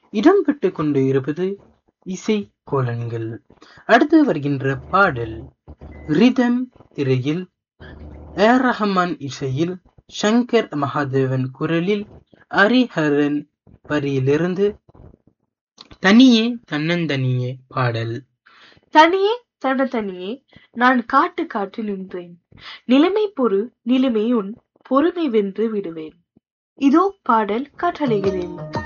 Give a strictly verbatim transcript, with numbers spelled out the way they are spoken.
இடம்பெற்று கொண்டு இருப்பது இசை கோலன்கள். அடுத்து வருகின்ற பாடல் ரிதம் திரையில் ஏர் ரஹ்மான் இசையில் சங்கர் மகாதேவன் குரலில் ஹரிஹரன் வரியிலிருந்து தனியே தன்னந்தனியே பாடல். தனியே தனத்தனியே நான் காட்டு காட்டு நின்றேன், நிலைமை பொறு நிலைமை உன் பொறுமை வென்று விடுவேன். இதோ பாடல் காற்றலைகிறேன்.